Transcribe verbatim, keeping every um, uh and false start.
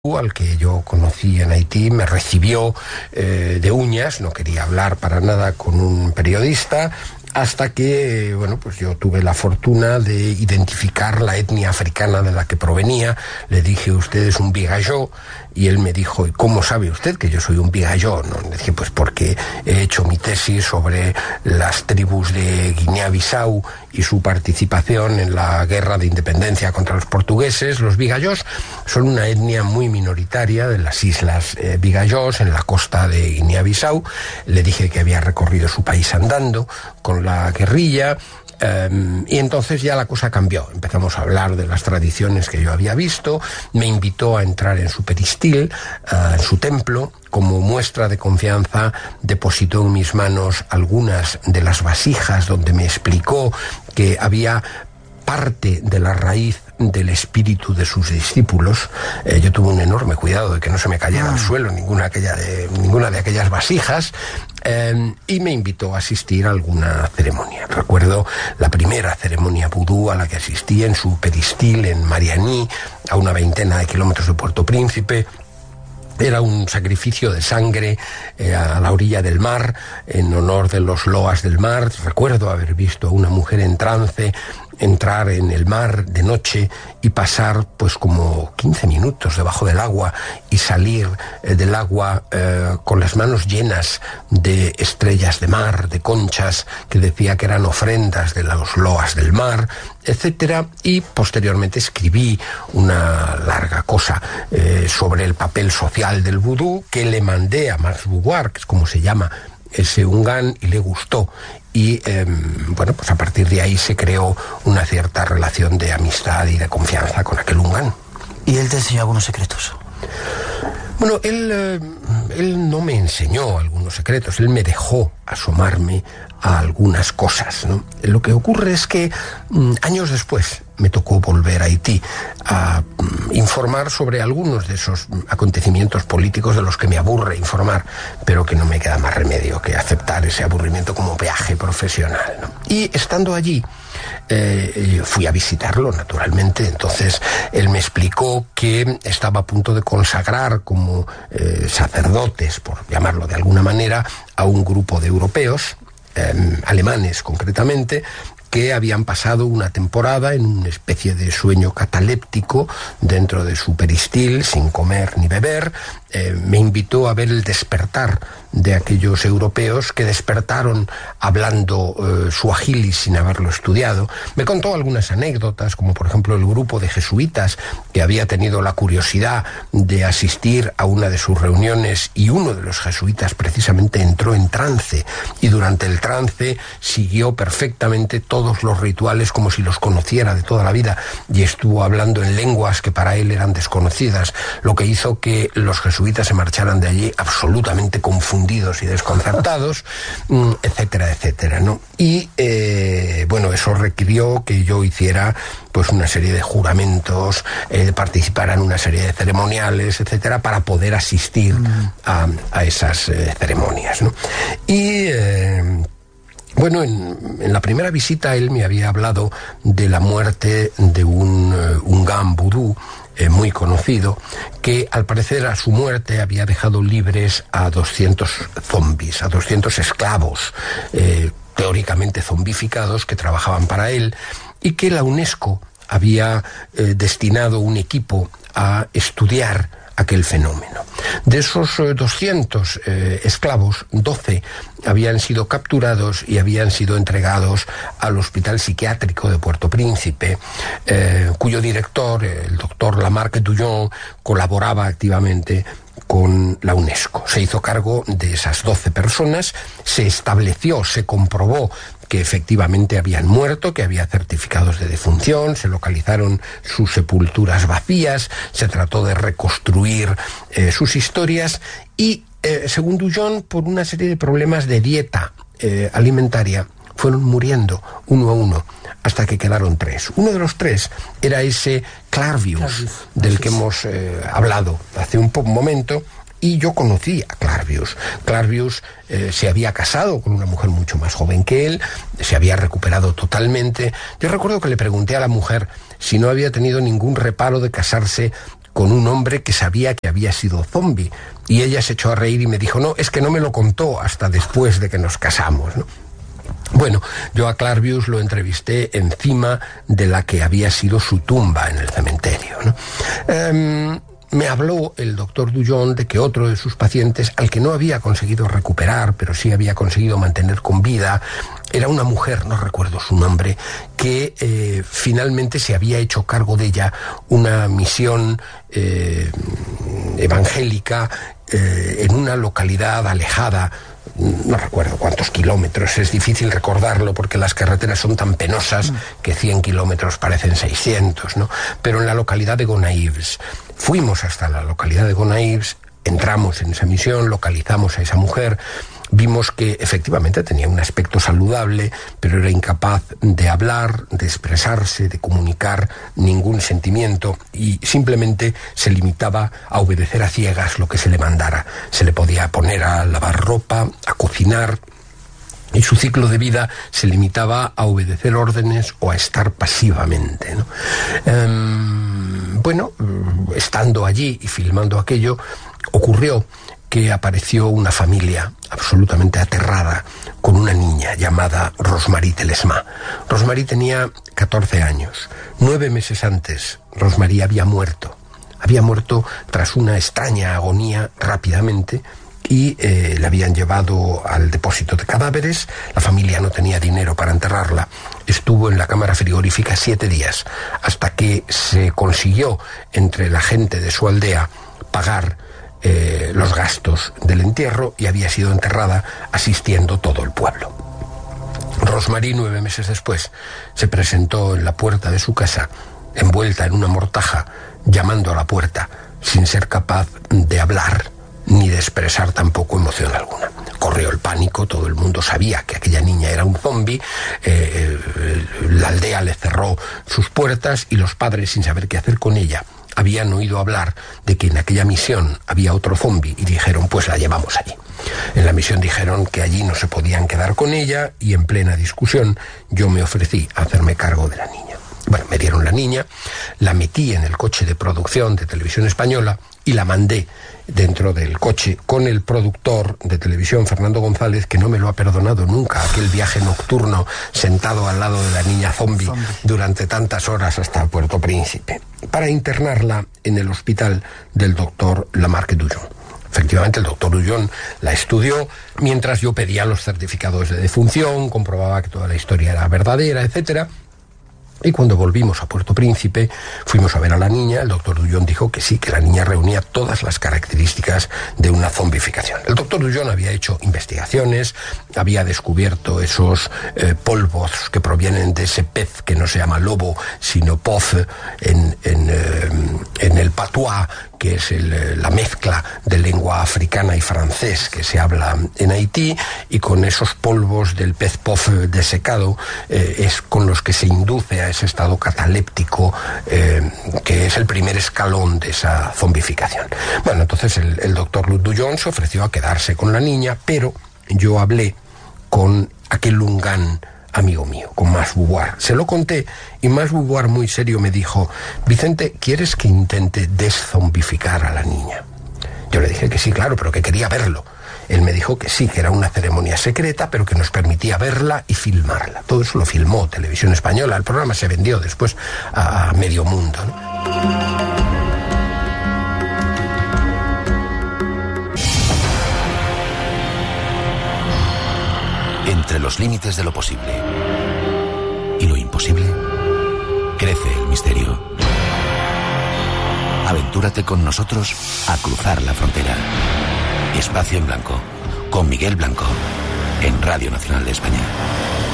al que yo conocí en Haití, me recibió eh, de uñas, no quería hablar para nada con un periodista, hasta que, bueno, pues yo tuve la fortuna de identificar la etnia africana de la que provenía. Le dije, usted es un bigayó, y él me dijo, ¿y cómo sabe usted que yo soy un bigayó? ¿No? Le dije, pues porque he hecho mi tesis sobre las tribus de Guinea-Bissau y su participación en la guerra de independencia contra los portugueses. Los bigayós son una etnia muy minoritaria de las islas eh, Bigayós, en la costa de Guinea-Bissau. Le dije que había recorrido su país andando con la guerrilla. Um, y entonces ya la cosa cambió. Empezamos a hablar de las tradiciones que yo había visto. Me invitó a entrar en su peristil, uh, en su templo. Como muestra de confianza, depositó en mis manos algunas de las vasijas donde me explicó que había parte de la raíz del espíritu de sus discípulos. Eh, yo tuve un enorme cuidado de que no se me cayera al suelo ninguna, aquella de, ninguna de aquellas vasijas, eh, y me invitó a asistir a alguna ceremonia. Recuerdo la primera ceremonia vudú a la que asistí en su peristil en Marianí, a una veintena de kilómetros de Puerto Príncipe. Era un sacrificio de sangre eh, a la orilla del mar, en honor de los loas del mar. Recuerdo haber visto a una mujer en trance entrar en el mar de noche y pasar pues como quince minutos debajo del agua y salir eh, del agua eh, con las manos llenas de estrellas de mar, de conchas, que decía que eran ofrendas de los loas del mar, etcétera. Y posteriormente escribí una larga cosa eh, sobre el papel social del vudú, que le mandé a Max Beauvoir, que es como se llama ese Ungan, y le gustó. Y eh, bueno, pues a partir de ahí se creó una cierta relación de amistad y de confianza con aquel Ungan. ¿Y él te enseñó algunos secretos? Bueno, él, eh, él no me enseñó algunos secretos, él me dejó asomarme a algunas cosas, ¿no? Lo que ocurre es que mm, años después me tocó volver a Haití a mm, informar sobre algunos de esos acontecimientos políticos de los que me aburre informar, pero que no me queda más remedio que aceptar ese aburrimiento como peaje profesional, ¿no? Y estando allí, eh, fui a visitarlo, naturalmente. Entonces él me explicó que estaba a punto de consagrar como eh, sacerdotes, por llamarlo de alguna manera, a un grupo de europeos, eh, alemanes concretamente, que habían pasado una temporada en una especie de sueño cataléptico dentro de su peristil, sin comer ni beber. Eh, me invitó a ver el despertar de aquellos europeos que despertaron hablando eh, suajili sin haberlo estudiado. Me contó algunas anécdotas, como por ejemplo el grupo de jesuitas que había tenido la curiosidad de asistir a una de sus reuniones, y uno de los jesuitas precisamente entró en trance, y durante el trance siguió perfectamente todos los rituales como si los conociera de toda la vida, y estuvo hablando en lenguas que para él eran desconocidas, lo que hizo que los jesuitas se marcharan de allí absolutamente confundidos y desconcertados, etcétera, etcétera, ¿no? Y eh, bueno, eso requirió que yo hiciera pues una serie de juramentos, eh, participara en una serie de ceremoniales, etcétera, para poder asistir a, a esas eh, ceremonias, ¿no? Y eh, Bueno, en, en la primera visita él me había hablado de la muerte de un uh, Ungan vudú eh, muy conocido, que al parecer a su muerte había dejado libres a doscientos zombies, a doscientos esclavos eh, teóricamente zombificados que trabajaban para él, y que la UNESCO había eh, destinado un equipo a estudiar aquel fenómeno. De esos eh, doscientos eh, esclavos, doce habían sido capturados y habían sido entregados al Hospital Psiquiátrico de Puerto Príncipe, eh, cuyo director, el doctor Lamarck Duyon, colaboraba activamente con la UNESCO. Se hizo cargo de esas doce personas, se estableció, se comprobó que efectivamente habían muerto, que había certificados de defunción, se localizaron sus sepulturas vacías, se trató de reconstruir eh, sus historias, y eh, según Duyon, por una serie de problemas de dieta eh, alimentaria, fueron muriendo uno a uno hasta que quedaron tres. Uno de los tres era ese Clarvius, del que hemos eh, hablado hace un, un momento. Y yo conocí a Clarvius. Clarvius eh, se había casado con una mujer mucho más joven que él, se había recuperado totalmente. Yo recuerdo que le pregunté a la mujer si no había tenido ningún reparo de casarse con un hombre que sabía que había sido zombie. Y ella se echó a reír y me dijo, no, es que no me lo contó hasta después de que nos casamos, ¿no? Bueno, yo a Clarvius lo entrevisté encima de la que había sido su tumba en el cementerio, ¿no? Um, Me habló el doctor Dujon de que otro de sus pacientes, al que no había conseguido recuperar, pero sí había conseguido mantener con vida, era una mujer, no recuerdo su nombre, que eh, finalmente se había hecho cargo de ella una misión eh, evangélica eh, en una localidad alejada. No recuerdo cuántos kilómetros, es difícil recordarlo porque las carreteras son tan penosas que cien kilómetros parecen seiscientos, ¿no? Pero en la localidad de Gonaives. Fuimos hasta la localidad de Gonaives, entramos en esa misión, localizamos a esa mujer, vimos que efectivamente tenía un aspecto saludable, pero era incapaz de hablar, de expresarse, de comunicar ningún sentimiento y simplemente se limitaba a obedecer a ciegas lo que se le mandara. Se le podía poner a lavar ropa, a cocinar, y su ciclo de vida se limitaba a obedecer órdenes o a estar pasivamente, ¿no? Um, bueno, estando allí y filmando aquello, ocurrió que apareció una familia absolutamente aterrada con una niña llamada Rosemary Telesma. Rosemary tenía catorce años. Nueve meses antes, Rosemary había muerto. Había muerto tras una extraña agonía rápidamente y eh, la habían llevado al depósito de cadáveres. La familia no tenía dinero para enterrarla. Estuvo en la cámara frigorífica siete días, hasta que se consiguió entre la gente de su aldea pagar eh, los gastos del entierro y había sido enterrada asistiendo todo el pueblo. Rosemary, nueve meses después, se presentó en la puerta de su casa, envuelta en una mortaja, llamando a la puerta, sin ser capaz de hablar ni de expresar tampoco emoción alguna. Corrió el pánico, todo el mundo sabía que aquella niña era un zombi, eh, la aldea le cerró sus puertas y los padres, sin saber qué hacer con ella, habían oído hablar de que en aquella misión había otro zombi y dijeron, pues la llevamos allí. En la misión dijeron que allí no se podían quedar con ella y en plena discusión yo me ofrecí a hacerme cargo de la niña. Bueno, me dieron la niña, la metí en el coche de producción de Televisión Española y la mandé dentro del coche con el productor de televisión, Fernando González, que no me lo ha perdonado nunca, aquel viaje nocturno sentado al lado de la niña zombie durante tantas horas hasta Puerto Príncipe, para internarla en el hospital del doctor Lamarque Dujon. Efectivamente, el doctor Dujon la estudió mientras yo pedía los certificados de defunción, comprobaba que toda la historia era verdadera, etcétera. Y cuando volvimos a Puerto Príncipe, fuimos a ver a la niña. El doctor Dujon dijo que sí, que la niña reunía todas las características de una zombificación. El doctor Dujon había hecho investigaciones, había descubierto esos eh, polvos que provienen de ese pez que no se llama lobo, sino pof, en, en, eh, en el patois, que es el, la mezcla de lengua africana y francés que se habla en Haití, y con esos polvos del pez pof desecado eh, es con los que se induce a ese estado cataléptico eh, que es el primer escalón de esa zombificación. Bueno, entonces el, el doctor Dujon se ofreció a quedarse con la niña, pero yo hablé con aquel lungán amigo mío, con Mas Beauvoir. Se lo conté y Mas Beauvoir muy serio me dijo, Vicente, ¿quieres que intente deszombificar a la niña? Yo le dije que sí, claro, pero que quería verlo. Él me dijo que sí, que era una ceremonia secreta, pero que nos permitía verla y filmarla. Todo eso lo filmó Televisión Española. El programa se vendió después a, a medio mundo, ¿no? Entre los límites de lo posible y lo imposible, crece el misterio. Aventúrate con nosotros a cruzar la frontera. Espacio en Blanco, con Miguel Blanco, en Radio Nacional de España.